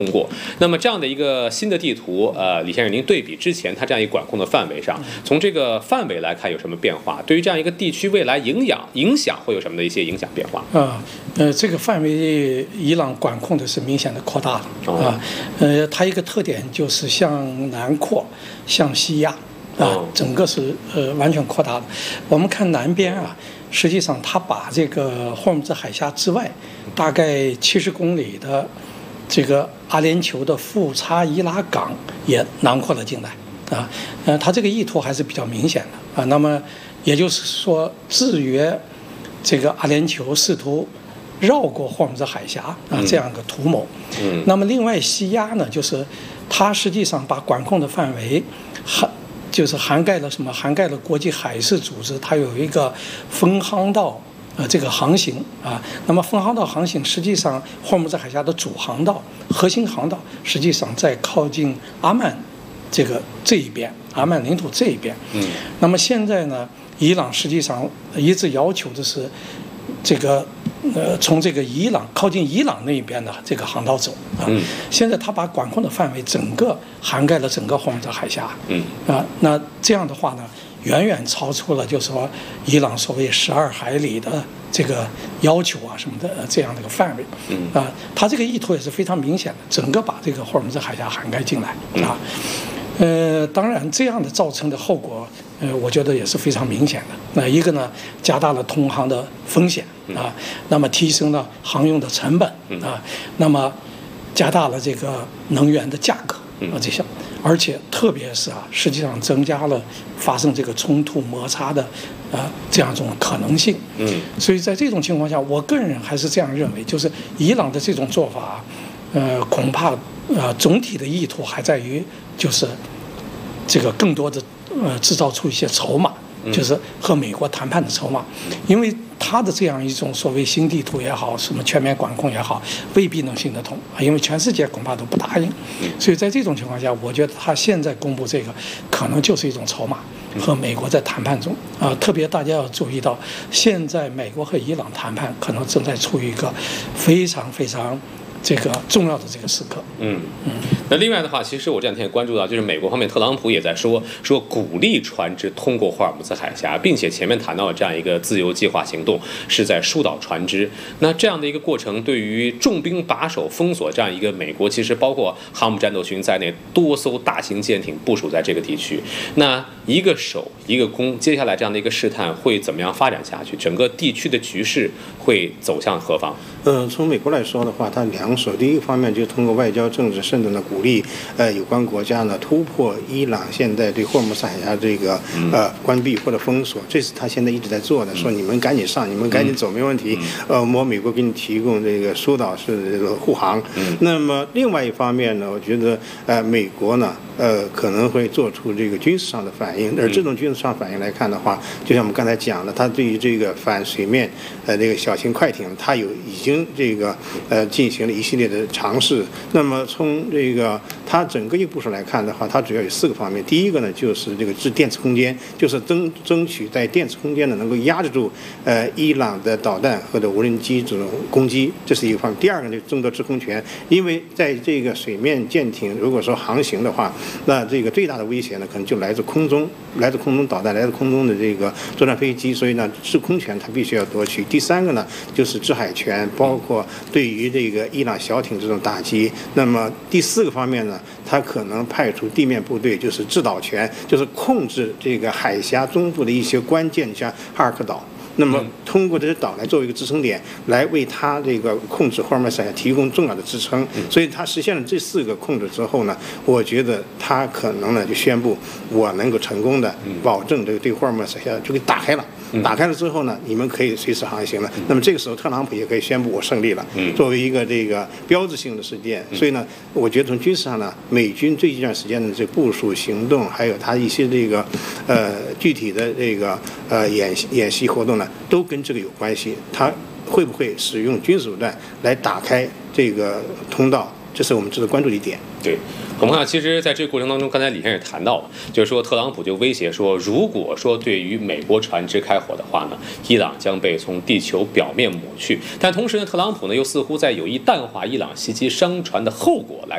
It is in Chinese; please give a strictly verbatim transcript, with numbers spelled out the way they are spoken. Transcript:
通过。那么这样的一个新的地图，呃，李先生，您对比之前它这样一个管控的范围上，从这个范围来看有什么变化？对于这样一个地区未来影响影响会有什么的一些影响变化？ 啊，呃，这个范围伊朗管控的是明显的扩大了、哦、啊，呃，它一个特点就是向南扩，向西压啊，哦、整个是呃完全扩大了。我们看南边啊，实际上它把这个霍尔木兹海峡之外大概七十公里的这个阿联酋的富查伊拉港也囊括了进来啊，呃，它这个意图还是比较明显的啊。那么也就是说，制约这个阿联酋试图绕过霍尔木兹海峡啊这样一个图谋。嗯。那么另外西压呢，就是它实际上把管控的范围涵就是涵盖了什么？涵盖了国际海事组织，它有一个封航道。呃，这个航行啊，那么封航道航行，实际上霍尔木兹海峡的主航道、核心航道，实际上在靠近阿曼这个这一边，阿曼领土这一边。嗯。那么现在呢，伊朗实际上一直要求的是这个呃，从这个伊朗靠近伊朗那一边的这个航道走啊。嗯。现在他把管控的范围整个涵盖了整个霍尔木兹海峡。嗯。啊，那这样的话呢？远远超出了，就是说，伊朗所谓十二海里的这个要求啊什么的这样的一个范围，嗯啊，它这个意图也是非常明显的，整个把这个霍尔木兹海峡涵盖进来啊，呃，当然这样的造成的后果，呃，我觉得也是非常明显的。那一个呢，加大了通航的风险啊，那么提升了航用的成本啊，那么加大了这个能源的价格啊这些。而且特别是啊，实际上增加了发生这个冲突摩擦的啊、呃、这样一种可能性。嗯，所以在这种情况下，我个人还是这样认为，就是伊朗的这种做法，呃，恐怕呃总体的意图还在于就是这个更多的呃制造出一些筹码，就是和美国谈判的筹码，因为他的这样一种所谓新地图也好，什么全面管控也好，未必能行得通，因为全世界恐怕都不答应。所以在这种情况下，我觉得他现在公布这个，可能就是一种筹码，和美国在谈判中啊，特别大家要注意到，现在美国和伊朗谈判可能正在处于一个非常非常这个重要的这个时刻。嗯嗯。那另外的话，其实我这两天也关注到，就是美国方面特朗普也在说说鼓励船只通过霍尔木兹海峡，并且前面谈到了这样一个自由计划行动是在疏导船只。那这样的一个过程，对于重兵把守封锁这样一个美国，其实包括航母战斗群在内多艘大型舰艇部署在这个地区。那一个守一个攻，接下来这样的一个试探会怎么样发展下去？整个地区的局势会走向何方？ 呃，从美国来说的话，它两手，第一个方面就通过外交、政治，甚至呢鼓励呃有关国家呢突破伊朗现在对霍尔木兹海峡这个呃关闭或者封锁，这是他现在一直在做的，说你们赶紧上，你们赶紧走，没问题。呃，我美国给你提供这个疏导式这个护航。那么另外一方面呢，我觉得呃美国呢呃可能会做出这个军事上的反应，而这种军事上反应来看的话，就像我们刚才讲的，它对于这个反水面呃这个小型快艇，它有已经这个呃进行了一系列的尝试。那么从这个它整个一个部署来看的话，它主要有四个方面。第一个呢，就是这个制电子空间，就是争争取在电子空间呢能够压制住呃伊朗的导弹或者无人机这种攻击，这是一个方面。第二个呢，就争夺制空权，因为在这个水面舰艇如果说航行的话，那这个最大的威胁呢，可能就来自空中，来自空中导弹，来自空中的这个作战飞机，所以呢，制空权它必须要夺取。第三个呢，就是制海权，包括对于这个伊朗小艇这种打击。那么第四个方面呢，它可能派出地面部队，就是制导权，就是控制这个海峡中部的一些关键，像哈尔克岛。那么通过这些岛来作为一个支撑点，来为它这个控制霍尔木兹海峡提供重要的支撑。所以它实现了这四个控制之后呢，我觉得它可能呢就宣布我能够成功的保证这个对霍尔木兹海峡就给打开了。打开了之后呢，你们可以随时航行了。那么这个时候，特朗普也可以宣布我胜利了，作为一个这个标志性的事件。所以呢，我觉得从军事上呢，美军最近一段时间的这部署行动，还有它一些这个呃具体的这个呃演演习活动呢，都跟这个有关系。它会不会使用军事手段来打开这个通道？这是我们值得关注的一点。 对，我们看，其实在这个过程当中，刚才李先生也谈到了，就是说特朗普就威胁说，如果说对于美国船只开火的话呢，伊朗将被从地球表面抹去。但同时呢，特朗普呢又似乎在有意淡化伊朗袭击商船的后果来。